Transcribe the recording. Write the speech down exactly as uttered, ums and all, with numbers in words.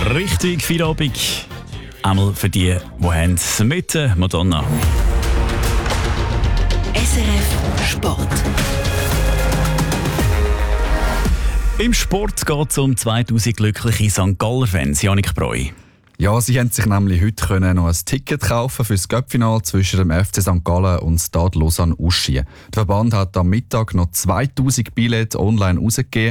Richtig, Feierabend. Einmal für die, die haben mit Madonna. S R F Sport. Im Sport geht es um zweitausend glückliche Sankt Galler-Fans. Janik Breu. Ja, sie haben sich nämlich heute können noch ein Ticket kaufen für das Cup-Finale zwischen dem F C Sankt Gallen und Stade Lausanne-Uschi. Der Verband hat am Mittag noch zweitausend Billette online rausgegeben.